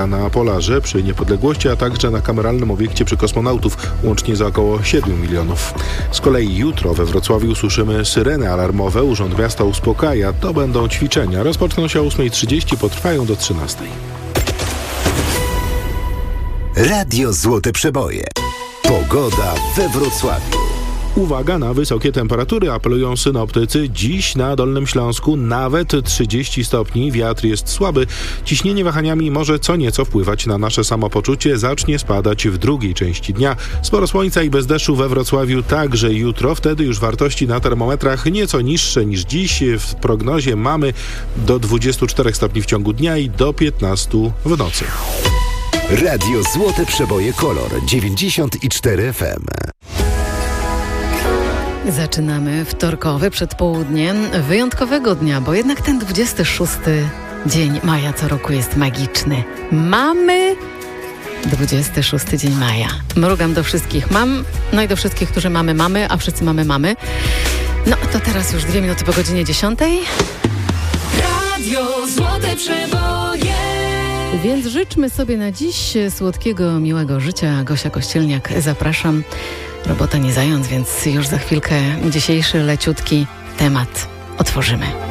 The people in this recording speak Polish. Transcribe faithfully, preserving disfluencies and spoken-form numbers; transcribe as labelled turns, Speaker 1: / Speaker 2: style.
Speaker 1: na Polarze przy Niepodległości, a także na kameralnym obiekcie przy Kosmonautów, łącznie za około siedem milionów. Z kolei jutro we Wrocławiu usłyszymy syreny alarmowe. Urząd Miasta uspokaja. To będą ćwiczenia. Rozpoczną się o ósmej trzydzieści, potrwają do trzynastej.
Speaker 2: Radio Złote Przeboje. Pogoda we Wrocławiu.
Speaker 1: Uwaga na wysokie temperatury, apelują synoptycy. Dziś na Dolnym Śląsku nawet trzydzieści stopni, wiatr jest słaby. Ciśnienie wahaniami może co nieco wpływać na nasze samopoczucie. Zacznie spadać w drugiej części dnia. Sporo słońca i bez deszczu we Wrocławiu także jutro. Wtedy już wartości na termometrach nieco niższe niż dziś. W prognozie mamy do dwudziestu czterech stopni w ciągu dnia i do piętnastu w nocy.
Speaker 2: Radio Złote Przeboje Kolor dziewięćdziesiąt cztery F M.
Speaker 3: Zaczynamy wtorkowe przedpołudnie wyjątkowego dnia, bo jednak ten dwudziesty szósty dzień maja co roku jest magiczny. Mamy dwudziesty szósty dzień maja. Mrugam do wszystkich mam, no i do wszystkich, którzy mamy, mamy, a wszyscy mamy, mamy. No to teraz już dwie minuty po godzinie dziesiątej.
Speaker 4: Radio Złote Przeboje.
Speaker 3: Więc życzmy sobie na dziś słodkiego, miłego życia. Gosia Kościelniak, zapraszam. Robota nie zając, więc już za chwilkę dzisiejszy leciutki temat otworzymy.